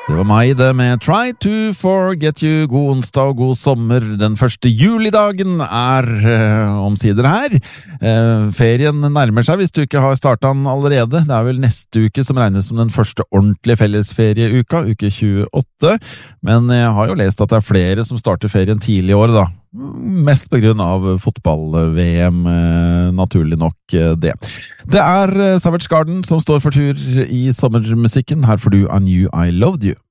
Det var meg det med Try to Forget You. God onsdag og god sommer. Den 1. julidagen omsider her. Ferien nærmer seg hvis du ikke har startet den allerede. Det vel neste uke som regnes som den første ordentlige fellesferieuka, uke 28. Men jeg har jo lest at det flere som starter ferien tidlig i år da. Mest på grunn av fotball-VM, naturlig nok det. Det Savage Garden som står for tur i sommermusikken. Her får du I Knew I Loved You.